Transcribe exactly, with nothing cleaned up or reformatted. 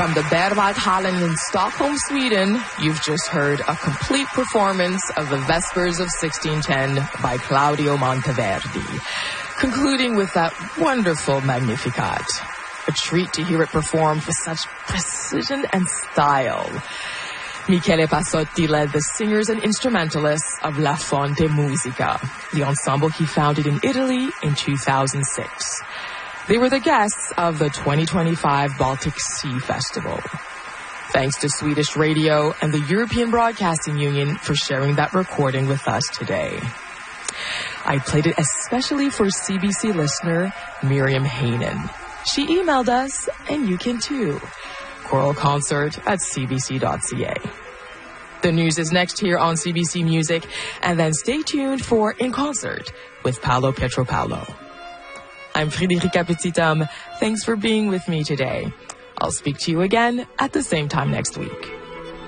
From the Berwaldhallen in Stockholm, Sweden, you've just heard a complete performance of the Vespers of sixteen ten by Claudio Monteverdi, concluding with that wonderful Magnificat. A treat to hear it performed with such precision and style. Michele Passotti led the singers and instrumentalists of La Fonte Musica, the ensemble he founded in Italy in two thousand six. They were the guests of the twenty twenty-five Baltic Sea Festival. Thanks to Swedish Radio and the European Broadcasting Union for sharing that recording with us today. I played it especially for C B C listener Miriam Hainan. She emailed us, and you can too. Choral concert at c b c dot c a. The news is next here on C B C Music, and then stay tuned for In Concert with Paolo Pietropalo. I'm Friederike Petitam. Thanks for being with me today. I'll speak to you again at the same time next week.